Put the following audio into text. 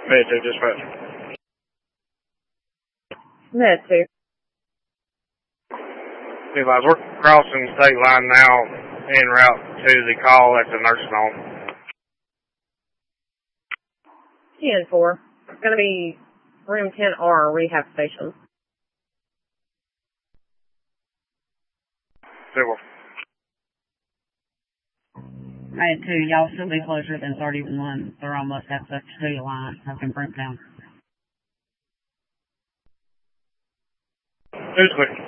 Med 2 dispatch. Med 2. Advise, we're crossing state line now en route to the call at the nursing home. 10-4. It's going to be room 10R rehab station. 2-4. Med 2, y'all still be closer than 31. They're almost at the 2 line. I've been broke down. 2's clear.